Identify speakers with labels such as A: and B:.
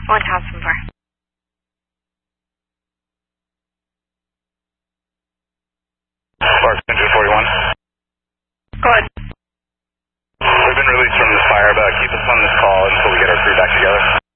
A: 1004.
B: Sparks engine 41.
A: Go ahead.
B: We've been released from this fire, but keep us on this call until we get our crew back together.